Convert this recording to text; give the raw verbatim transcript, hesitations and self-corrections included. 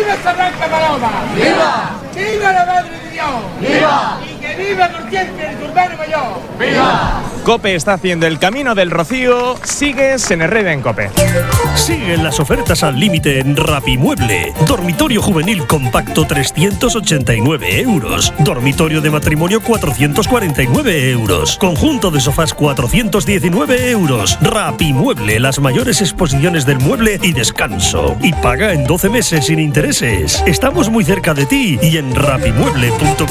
viva esta blanca paloma! ¡Viva! ¡Viva la madre de Dios! ¡Viva! ¡Y que viva por siempre el urbano mayor! ¡Viva! COPE está haciendo el camino del Rocío. Sigues en Herrera en COPE. Siguen las ofertas al límite en Rapimueble. Dormitorio juvenil compacto trescientos ochenta y nueve euros. Dormitorio de matrimonio cuatrocientos cuarenta y nueve euros. Conjunto de sofás cuatrocientos diecinueve euros. Rapimueble, las mayores exposiciones del mueble y descanso. Y paga en doce meses sin intereses. Estamos muy cerca de ti y en rapimueble punto com.